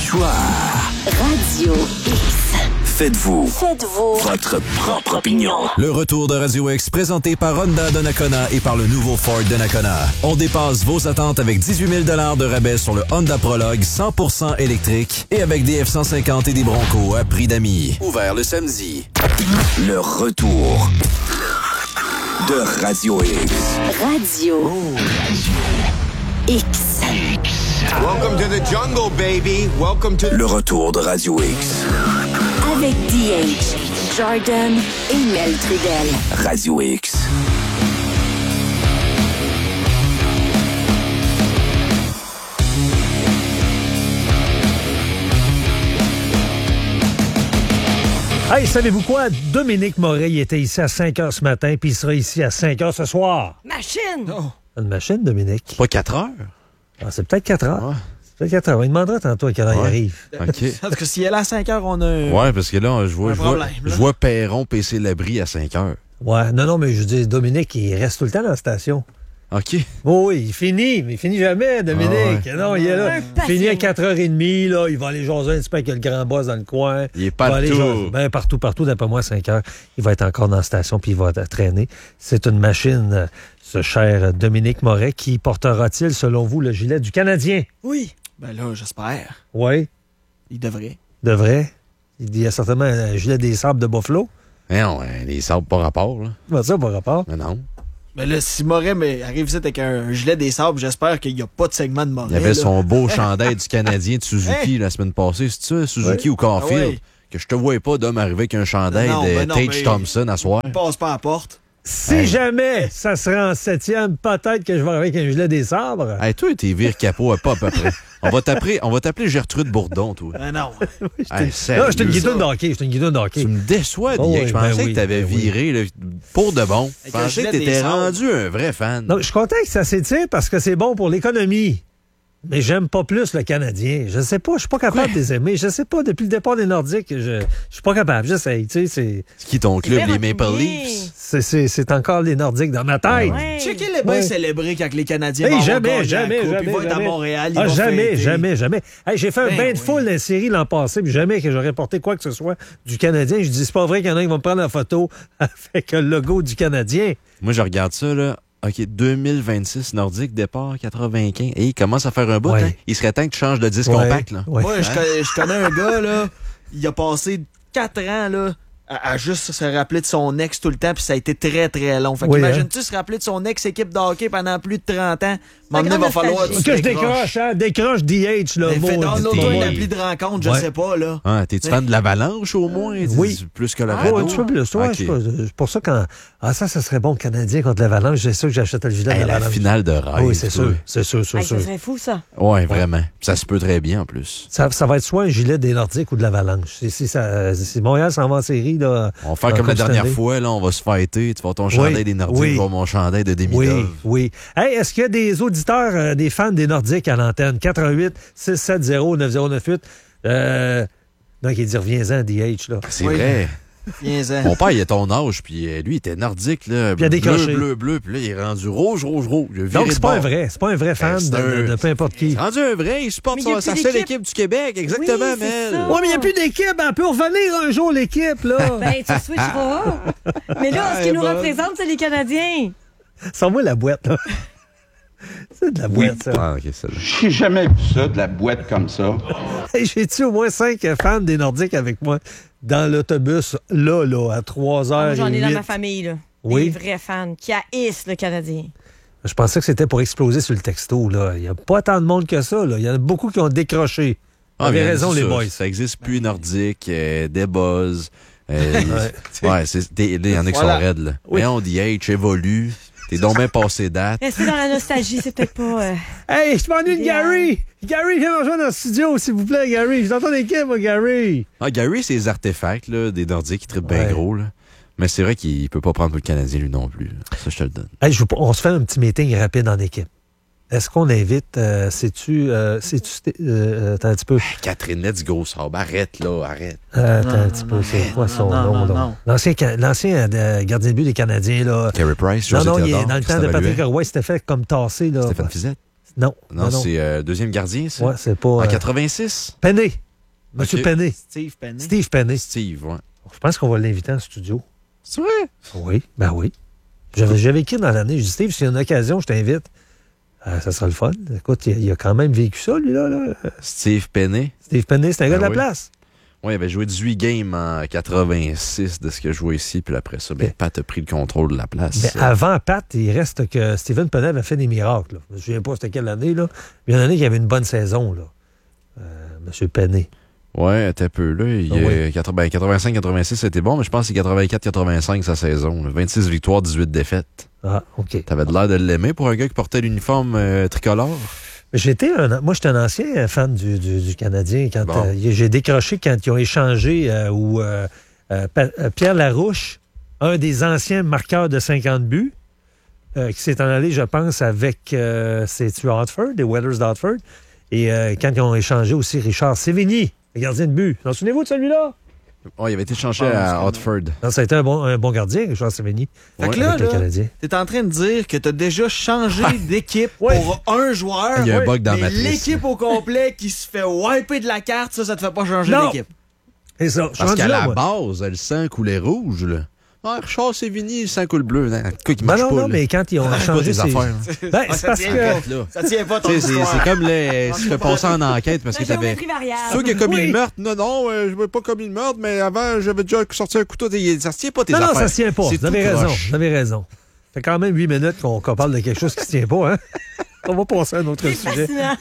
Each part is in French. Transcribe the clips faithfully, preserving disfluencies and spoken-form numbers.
choix. Radio X. Faites-vous. Faites-vous. Votre propre opinion. Le retour de Radio X présenté par Honda de Nakona et par le nouveau Ford de Nakona. On dépasse vos attentes avec dix-huit mille dollars de rabais sur le Honda Prologue cent pour cent électrique et avec des F cent cinquante et des Bronco à prix d'amis. Ouvert le samedi. Le retour de Radio X. Radio X. Welcome to the jungle, baby. Welcome to... Le retour de Radio X. Avec D H, Jordan et Mel Trudel. Radio X. Hey, savez-vous quoi? Dominique Moret, il était ici à cinq heures ce matin, puis il sera ici à cinq heures ce soir. Machine! Oh. Une machine, Dominique? Pas quatre heures? Ah, c'est peut-être quatre heures. Ouais. C'est peut-être quatre heures. Il demandera tantôt à quelle heure ouais. il arrive. OK. Parce que si elle est à cinq heures, on a un... Ouais, parce que là, je vois, un je vois, problème, là. je vois Perron P C Labrie à cinq heures. Ouais, non, non, mais je dis, Dominique, il reste tout le temps dans la station. OK. Oh, oui, il finit, mais il finit jamais, Dominique. Ah ouais. Non, il est là. Un Il finit à quatre heures trente, là. Il va aller jaser un petit peu avec le grand boss dans le coin. Il est Il va aller partout. jaser- Ben, partout, partout, d'après moi, à cinq heures. Il va être encore dans la station, puis il va traîner. C'est une machine, euh, ce cher Dominique Moret, qui portera-t-il, selon vous, le gilet du Canadien? Oui. Ben là, j'espère. Oui, Il devrait. devrait. Il y a certainement un gilet des sables de Buffalo. Mais non, hein, les sables, pas rapport, là. Comment ça, par rapport? Mais non. Ben là, si Moret mais arrive ici avec un gilet des sables, j'espère qu'il n'y a pas de segment de Moret. Il avait là. son beau chandail du Canadien de Suzuki Hey! la semaine passée. C'est ça, Suzuki Ouais. ou Caulfield? Ah ouais. Que je te voyais pas d'homme arriver avec un chandail Non, de ben non, Tage mais- Thompson à soir. Il passe pas à la porte. Si Hey. jamais ça sera en septième, peut-être que je vais arriver avec un gilet des sabres. Hey, toi, t'es vire capot, pas à peu près. On va t'appeler, on va t'appeler Gertrude Bourdon, toi. Ben non. Hey, Non, sérieux, je suis une ça. guidoune d'hockey. Je suis une guidoune d'hockey. Tu me déçois, Oh Diego. oui, Je pensais ben oui, que t'avais ben oui. viré là, pour de bon. Je Avec un pensais gilet que t'étais des sables. rendu un vrai fan. Non, je suis content que ça s'étire parce que c'est bon pour l'économie. Mais j'aime pas plus le Canadien. Je sais pas, je suis pas capable de les aimer. Je sais pas, depuis le départ des Nordiques, je, je suis pas capable. J'essaye, tu sais, c'est, C'est qui ton club, Mais les Maple reculé. Leafs? c'est, c'est, c'est encore les Nordiques dans ma tête. Ouais. Checker les bains Ouais. célébrés quand les Canadiens Hey, vont jamais, avoir gagné la jamais, coupe. jamais, Ils vont être jamais. à Montréal, ils Ah, vont jamais, fêter. jamais, jamais. Hey, j'ai fait un Ben bain de oui. foule dans la série l'an passé, puis jamais que j'aurais porté quoi que ce soit du Canadien. Je dis, c'est pas vrai qu'il y en a qui vont me prendre la photo avec le logo du Canadien. Moi, je regarde ça, là. OK, deux mille vingt-six, Nordique, départ quatre-vingt-quinze. Et il commence à faire un bout, Ouais. hein? Il serait temps que tu changes de disque Ouais, compact, là. ouais. Moi, je connais, je connais un gars, là, il a passé quatre ans, là, à, à juste se rappeler de son ex tout le temps, puis ça a été très, très long. Fait Oui, qu'imagine-tu se rappeler de son ex-équipe de hockey pendant plus de trente ans? grande Maintenant, il va falloir nostalgie. tu Que je décroches. décroche, hein? Décroche D H, là. Mais fais maudit download mon une boy. appli de rencontre, je Ouais. sais pas, là. Ah, t'es-tu fan de l'Avalanche, au moins? Oui. Plus que le Ah, radeau? ouais, un petit peu plus. Ouais, OK. je sais pas, c'est pour ça quand. Ah, ça, ça serait bon, Canadien contre l'Avalanche. C'est sûr que j'achète le gilet Hey, de la l'Avalanche. finale de rêve. Ah oui, c'est toi. sûr. C'est sûr, c'est Hey, sûr. ça serait fou, ça. Ouais, vraiment. Ça se peut très bien, en plus. Ça, ça va être soit un gilet des Nordiques ou de l'Avalanche. Si, si, ça- si Montréal s'en va en série, là. On va faire en comme la Coupe dernière Stanley. fois, là, on va se fighter. Tu vas avoir ton chandail Oui, des Nordiques, oui. je vais avoir mon chandail de Demidov. Oui, oui. Hey, est-ce qu'il y a des auditeurs, euh, des fans des Nordiques à l'antenne? quatre un huit six sept zéro neuf zéro neuf huit. Euh, donc, il dit reviens-en, D H, là. C'est Oui. vrai. Viens-en. Mon père, il a ton âge, puis euh, lui, il était nordique, là. Puis il a bleu, décroché. bleu, bleu, puis là, il est rendu rouge, rouge, rouge. Il a viré Donc, de c'est pas un bord. vrai. C'est pas un vrai fan c'est de, un- de- de peu importe qui. Il est rendu un vrai, il supporte Mais il y a sa, sa plus seule d'équipe. équipe du Québec, exactement, Oui, c'est Mel. ça. Ouais, mais il n'y a plus d'équipe. Elle peut revenir un jour, l'équipe, là. Ben, tu switcheras. Mais là, ce qui Ouais, nous bonne. représente, c'est les Canadiens. Sors-moi la boîte, là. C'est de la boîte, ça. Ah, ok, ça. J'ai jamais vu ça, de la boîte comme ça. Hey, j'ai-tu au moins cinq fans des Nordiques avec moi dans l'autobus, là, là, à trois heures Moi, j'en ai dans huit. ma famille, là. Oui. Des vrais fans qui haïssent le Canadien. Je pensais que c'était pour exploser sur le texto, là. Il n'y a pas tant de monde que ça, là. Il y en a beaucoup qui ont décroché. Vous avez mais raison, c'est les ça. boys. Ça existe plus, Nordique, euh, des buzz. Euh, Ouais. ouais, c'est, des- il y en a qui Voilà. sont raides, là. Oui. Mais on dit, hey, tu évolues. T'es donc bien passé date. Rester dans la nostalgie, c'est peut-être pas... euh, Hey, je m'ennuie de Idéal. Gary! Gary, viens me rejoindre dans le studio, s'il vous plaît, Gary. Je suis dans ton équipe, moi, Gary. Ah, Gary, c'est les artefacts, là, des Nordiques qui trippent bien Ouais. gros, là. Mais c'est vrai qu'il peut pas prendre pour le Canadien, lui non plus. là. Ça, je te le donne. Hey, je veux pas- on se fait un petit meeting rapide en équipe. Est-ce qu'on invite, euh, sais-tu, euh, sais-tu, euh, euh, attends un petit peu, Catherine, let's go, ça. Arrête, là, arrête. Euh, attends Non, un petit peu, non, c'est quoi son non, nom, non, là? non. L'ancien, ca- l'ancien euh, gardien de but des Canadiens, là. Carey Price, Non, José non, il est Théodore, dans le temps Christophe de Patrick Allouet, Roy, il s'était fait comme tasser, là. Stéphane Fiset. Non. Non, non, c'est euh, deuxième gardien, ça? Ouais, c'est pas... En euh, quatre-vingt-six? Penny. Monsieur Ok. Penny. Steve Penny. Steve Penny. Steve, ouais. Je pense qu'on va l'inviter en studio. C'est vrai? Oui, ben oui. J'avais, j'avais écrit dans l'année, j'ai dit, Steve, s'il y a une occasion, je t'invite. Euh, ça sera le fun. Écoute, il, il a quand même vécu ça, lui, là. là. Steve Penny. Steve Penny, c'est un gars Ben de la oui. place. Oui, il avait joué dix-huit games en quatre-vingt-six de ce que je vois ici, puis après ça, ben, Mais- Pat a pris le contrôle de la place. Mais avant Pat, il reste que Stephen Penny avait fait des miracles. Là. Je ne me souviens pas c'était quelle année, là. Mais il y en a une année qui avait une bonne saison, là. Euh, Monsieur Penny. Ouais, un peu là. Il, Ah oui. euh, quatre- ben, quatre-vingt-cinq quatre-vingt-six, c'était bon, mais je pense que c'est quatre-vingt-quatre quatre-vingt-cinq sa saison. là. vingt-six victoires, dix-huit défaites. Ah, OK. T'avais de l'air de l'aimer pour un gars qui portait l'uniforme euh, tricolore. J'étais un, moi, j'étais un ancien fan du, du, du Canadien. Quand Bon. euh, j'ai décroché quand ils ont échangé euh, où euh, euh, Pa- euh, Pierre Larouche, un des anciens marqueurs de cinquante buts, euh, qui s'est en allé, je pense, avec euh, c'est-tu Hartford, les Whalers d'Hartford. Et euh, quand ils ont échangé aussi Richard Sévigny, le gardien de but. Vous en souvenez-vous de celui-là? Ouais, il avait été changé Je pense à que non. Hartford. Non, ça a été un bon, un bon gardien, Richard Sévigny. Fait que Ouais, là, avec le là, Canadien. t'es en train de dire que t'as déjà changé d'équipe Ouais. pour un joueur. Il y a un Ouais. bug dans mais ma matrice. l'équipe au complet qui se fait wiper de la carte, ça, ça te fait pas changer Non. d'équipe. Et ça, je suis Parce rendu qu'à là, la moi. base, le sang coulait rouge, là. Ah, Richard Sévigny, le sang coule bleu. Non, quoi qui Ben marche non, pas, non, là. mais quand ils ont Pas changé tes ses... affaires. Ben, c'est Ça parce tient que... pas. Là. Ça tient pas ton Tu sais, c'est histoire. c'est comme les. Tu fais passer en enquête parce que La t'avais. géométrie variable. C'est toi qui as commis Oui. le meurtre. Non, non, euh, je veux pas commis le meurtre, mais avant, j'avais déjà sorti un couteau. Ça se tient pas tes Non, non, affaires. ça se tient pas. C'est Vous avez tout raison. croche. Vous avez raison. Ça fait quand même huit minutes qu'on qu'on parle de quelque chose qui se tient pas, hein? On va passer à un autre sujet. Fascinant.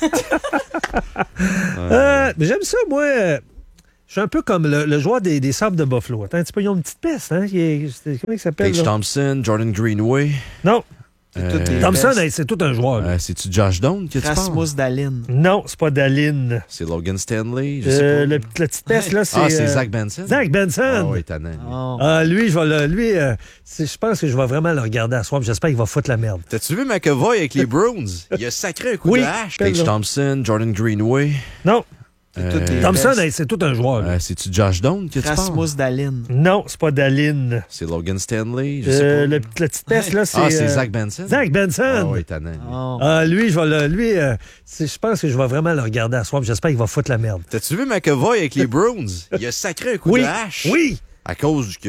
Euh, mais j'aime ça, moi. euh, Je suis un peu comme le, le joueur des, des Sables de Buffalo. Attends un petit peu, ils ont une petite peste, hein? Qui est- c'est- comment il s'appelle? Tage là? Thompson, Jordan Greenway. Non, C'est toutes les Thompson, pestes. hey, c'est tout un joueur. là. Euh, C'est-tu Josh Doan que tu parles? Rasmus Dahlin. Non, c'est pas Daline. C'est Logan Stanley, je sais Euh, pas. le, la petite peste, là, c'est... Ah, c'est euh, Zach Benson? Zach Benson. Ah oui, tannant. lui. Oh. Ah, lui, je vais le, lui, euh, c'est- je pense que je vais vraiment le regarder à soir. puis J'espère qu'il va foutre la merde. T'as-tu vu McAvoy avec les Bruins? Il a sacré un coup Oui, de hache. quel Tage là? Thompson, Jordan Greenway. Non, C'est toutes les Thompson, pestes. hey, c'est tout un joueur. là. Euh, C'est-tu Josh Doan que tu parles? Rasmus Dahlin. Non, c'est pas Daline. C'est Logan Stanley, je sais Euh, pas. le- la petite peste, là, c'est... Ah, c'est euh, Zach Benson? Zach Benson. Ah oui, tannant. lui. Oh. Ah, lui, je vais le, lui, euh, c'est- je pense que je vais vraiment le regarder à soir. puis J'espère qu'il va foutre la merde. T'as-tu vu McAvoy avec les Bruins? Il a sacré un coup Oui, de hache. oui. À cause du